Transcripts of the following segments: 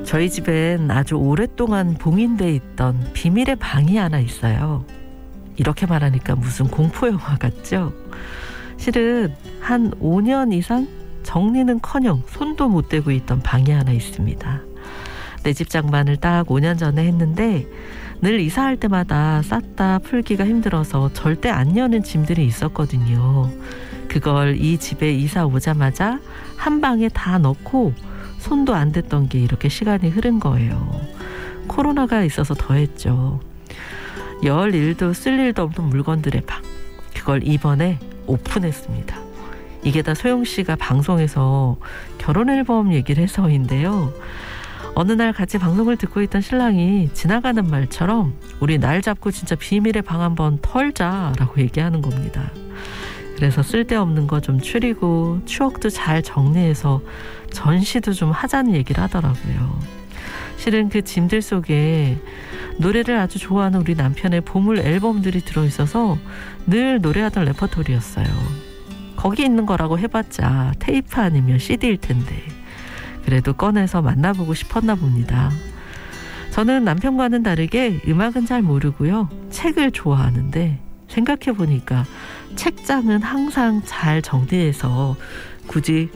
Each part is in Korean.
저희 집엔 아주 오랫동안 봉인돼 있던 비밀의 방이 하나 있어요. 이렇게 말하니까 무슨 공포영화 같죠? 실은 한 5년 이상 정리는커녕 손도 못 대고 있던 방이 하나 있습니다. 내 집 장만을 딱 5년 전에 했는데 늘 이사할 때마다 쌌다 풀기가 힘들어서 절대 안 여는 짐들이 있었거든요. 그걸 이 집에 이사 오자마자 한 방에 다 넣고 손도 안 댔던 게 이렇게 시간이 흐른 거예요. 코로나가 있어서 더했죠. 열 일도 쓸 일도 없는 물건들의 방, 그걸 이번에 오픈했습니다. 이게 다 소영씨가 방송에서 결혼 앨범 얘기를 해서인데요. 어느 날 같이 방송을 듣고 있던 신랑이 지나가는 말처럼 우리 날 잡고 진짜 비밀의 방 한번 털자라고 얘기하는 겁니다. 그래서 쓸데없는 거 좀 추리고 추억도 잘 정리해서 전시도 좀 하자는 얘기를 하더라고요. 실은 그 짐들 속에 노래를 아주 좋아하는 우리 남편의 보물 앨범들이 들어있어서 늘 노래하던 레퍼토리였어요. 거기 있는 거라고 해봤자 테이프 아니면 CD일 텐데 그래도 꺼내서 만나보고 싶었나 봅니다. 저는 남편과는 다르게 음악은 잘 모르고요. 책을 좋아하는데 생각해보니까 책장은 항상 잘 정리해서 굳이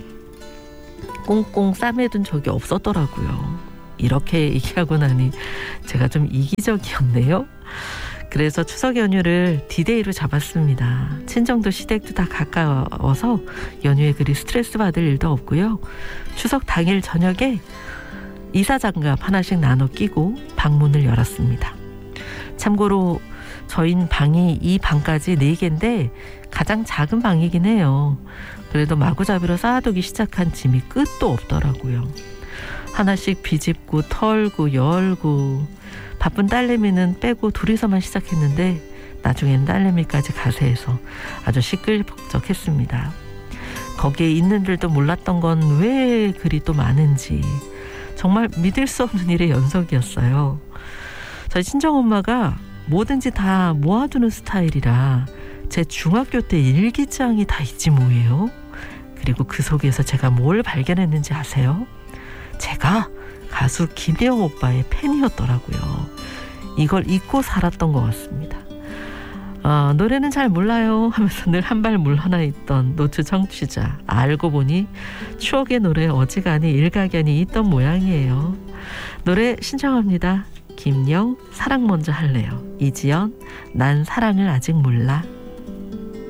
꽁꽁 싸매둔 적이 없었더라고요. 이렇게 얘기하고 나니 제가 좀 이기적이었네요. 그래서 추석 연휴를 디데이로 잡았습니다. 친정도 시댁도 다 가까워서 연휴에 그리 스트레스 받을 일도 없고요. 추석 당일 저녁에 이사장갑 하나씩 나눠 끼고 방문을 열었습니다. 참고로 저희 방이 이 방까지 4개인데 가장 작은 방이긴 해요. 그래도 마구잡이로 쌓아두기 시작한 짐이 끝도 없더라고요. 하나씩 비집고 털고 열고 바쁜 딸내미는 빼고 둘이서만 시작했는데 나중엔 딸내미까지 가세해서 아주 시끌벅적했습니다. 거기에 있는 줄도 몰랐던 건 왜 그리 또 많은지 정말 믿을 수 없는 일의 연속이었어요. 저희 친정엄마가 뭐든지 다 모아두는 스타일이라 제 중학교 때 일기장이 다 있지 뭐예요. 그리고 그 속에서 제가 뭘 발견했는지 아세요? 제가 가수 김혜영 오빠의 팬이었더라고요. 이걸 잊고 살았던 것 같습니다. 노래는 잘 몰라요 하면서 늘 한 발 물러나 있던 노트 청취자, 알고 보니 추억의 노래 어지간히 일가견이 있던 모양이에요. 노래 신청합니다. 김영 사랑 먼저 할래요. 이지연 난 사랑을 아직 몰라.